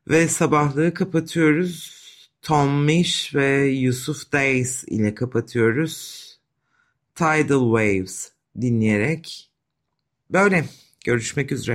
Ve sabahlığı kapatıyoruz. Tom Misch ve Yusuf Days ile kapatıyoruz. Tidal Waves dinleyerek. Böyle görüşmek üzere.